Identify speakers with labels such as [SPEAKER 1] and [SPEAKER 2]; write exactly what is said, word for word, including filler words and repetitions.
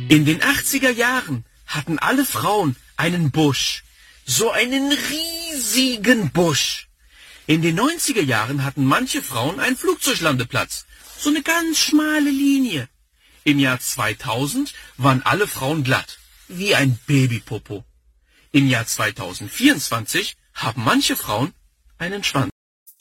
[SPEAKER 1] In den achtziger Jahren hatten alle Frauen einen Busch. So einen riesigen Busch. In den neunziger Jahren hatten manche Frauen einen Flugzeuglandeplatz. So eine ganz schmale Linie. Im Jahr zweitausend waren alle Frauen glatt, wie ein Babypopo. Im Jahr zweitausendvierundzwanzig haben manche Frauen einen Schwanz.